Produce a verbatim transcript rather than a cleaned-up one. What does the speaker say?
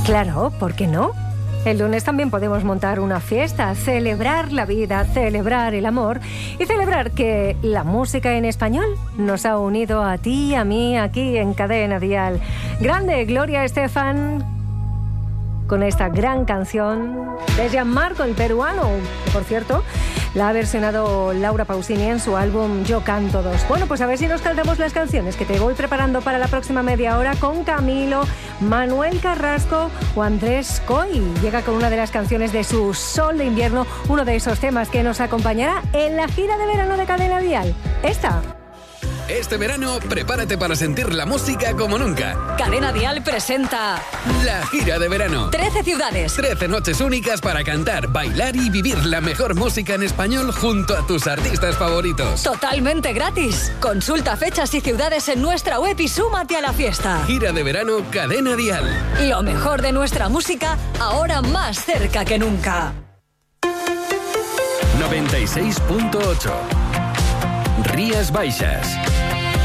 Claro, ¿por qué no? El lunes también podemos montar una fiesta, celebrar la vida, celebrar el amor y celebrar que la música en español nos ha unido a ti y a mí aquí en Cadena Dial. Grande Gloria Estefan con esta gran canción de Gianmarco, el peruano, que por cierto la ha versionado Laura Pausini en su álbum Yo Canto Dos. Bueno, pues a ver si nos cantamos las canciones que te voy preparando para la próxima media hora con Camilo, Manuel Carrasco o Andrés Coy. Llega con una de las canciones de su Sol de Invierno, uno de esos temas que nos acompañará en la gira de verano de Cadena Dial. Esta. Este verano, prepárate para sentir la música como nunca. Cadena Dial presenta la gira de verano. trece ciudades. trece noches únicas para cantar, bailar y vivir la mejor música en español junto a tus artistas favoritos. Totalmente gratis. Consulta fechas y ciudades en nuestra web y súmate a la fiesta. Gira de verano Cadena Dial. Lo mejor de nuestra música, ahora más cerca que nunca. noventa y seis punto ocho Rías Baixas.